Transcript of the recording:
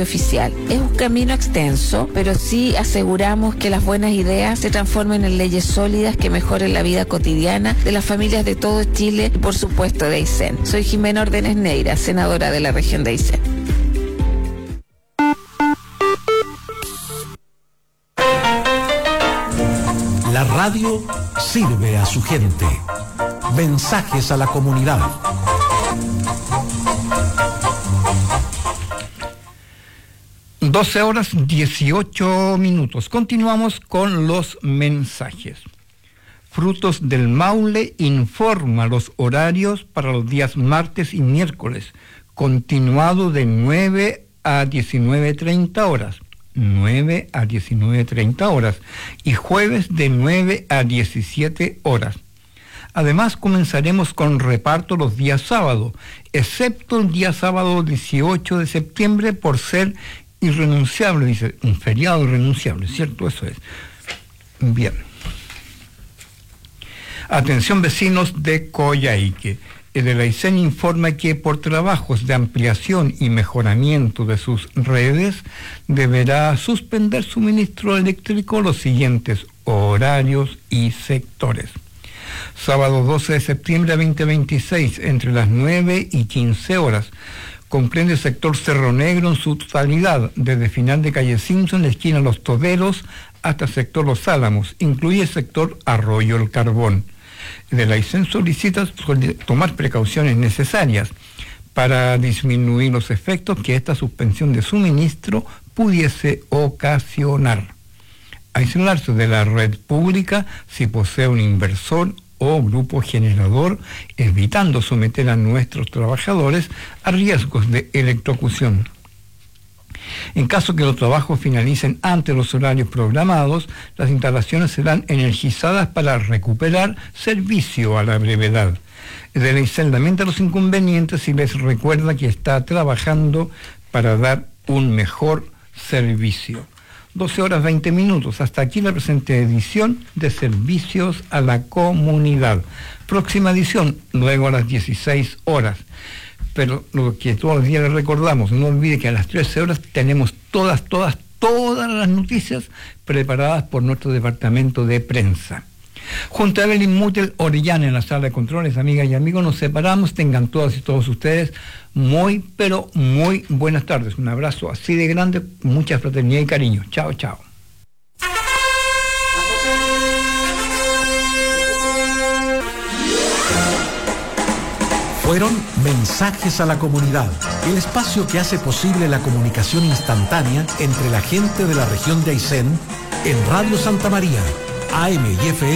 oficial. Es un camino extenso, pero sí aseguramos que las buenas ideas se transformen en leyes sólidas que mejoren la vida cotidiana de las familias de todo Chile y por supuesto de Aysén. Soy Jimena Ordenes Neira, senadora de la región de Aysén. La radio sirve a su gente. Mensajes a la comunidad. Horas 18 minutos. Continuamos con los mensajes. Frutos del Maule informa los horarios para los días martes y miércoles, continuado de 9 a 19:30 horas. 9 a 19:30 horas y jueves de 9 a 17 horas. Además, comenzaremos con reparto los días sábado, excepto el día sábado 18 de septiembre por ser irrenunciable, dice, un feriado irrenunciable, ¿cierto? Eso es. Bien. Atención vecinos de Coyhaique. El Aysén informa que por trabajos de ampliación y mejoramiento de sus redes deberá suspender suministro eléctrico los siguientes horarios y sectores. Sábado 12 de septiembre a 2026, entre las 9 y 15 horas. Comprende el sector Cerro Negro en su totalidad, desde final de calle Simpson, la esquina Los Toderos, hasta el sector Los Álamos. Incluye el sector Arroyo El Carbón. De la Aysén solicita tomar precauciones necesarias para disminuir los efectos que esta suspensión de suministro pudiese ocasionar. Aislarse de la red pública si posee un inversor o grupo generador, evitando someter a nuestros trabajadores a riesgos de electrocución. En caso que los trabajos finalicen antes de los horarios programados, las instalaciones serán energizadas para recuperar servicio a la brevedad. El Aysén lamenta los inconvenientes y les recuerda que está trabajando para dar un mejor servicio. 12 horas 20 minutos. Hasta aquí la presente edición de Servicios a la Comunidad. Próxima edición, luego a las 16 horas. Pero lo que todos los días les recordamos, no olvide que a las 13 horas tenemos todas las noticias preparadas por nuestro departamento de prensa. Junto a Evelyn Mutel Orellana en la sala de controles, amigas y amigos, nos separamos. Tengan todas y todos ustedes muy, pero muy buenas tardes. Un abrazo así de grande, mucha fraternidad y cariño. Chao, chao. Fueron Mensajes a la Comunidad, el espacio que hace posible la comunicación instantánea entre la gente de la región de Aysén en Radio Santa María, AM y FM.